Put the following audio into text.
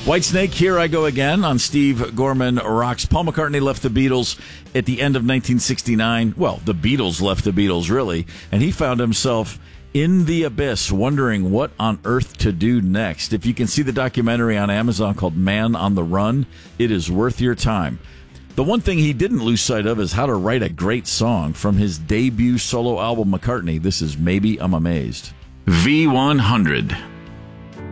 Whitesnake, Here I Go Again on Steve Gorman Rocks. Paul McCartney left the Beatles at the end of 1969. Well, the Beatles left the Beatles, really, and he found himself in the abyss, wondering what on earth to do next. If you can see the documentary on Amazon called Man on the Run, it is worth your time. The one thing he didn't lose sight of is how to write a great song. From his debut solo album, McCartney, this is Maybe I'm Amazed. V100.